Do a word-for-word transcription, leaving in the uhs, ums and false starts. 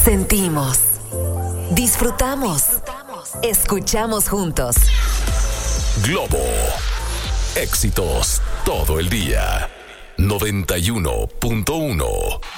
Sentimos, disfrutamos, escuchamos juntos. Globo. Éxitos todo el día. noventa y uno punto uno